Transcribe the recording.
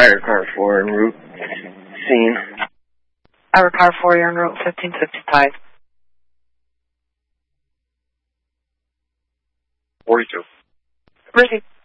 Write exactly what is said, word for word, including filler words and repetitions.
Ira car four en route. Scene. Ira car four, you're en route fifteen fifty-five. forty-two. Receive.